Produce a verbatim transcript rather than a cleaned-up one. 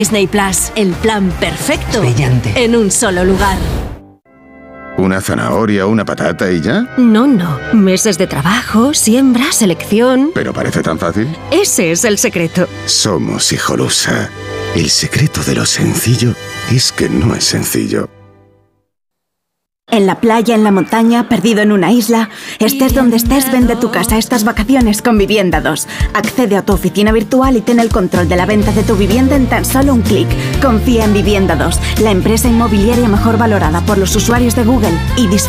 Disney Plus, el plan perfecto. Brillante. En un solo lugar. ¿Una zanahoria, una patata y ya? No, no. Meses de trabajo, siembra, selección. ¿Pero parece tan fácil? Ese es el secreto. Somos Hijolusa. El secreto de lo sencillo es que no es sencillo. En la playa, en la montaña, perdido en una isla. Estés donde estés, vende tu casa estas vacaciones con Vivienda dos. Accede a tu oficina virtual y ten el control de la venta de tu vivienda en tan solo un clic. Confía en Vivienda dos, la empresa inmobiliaria mejor valorada por los usuarios de Google, y disfruta.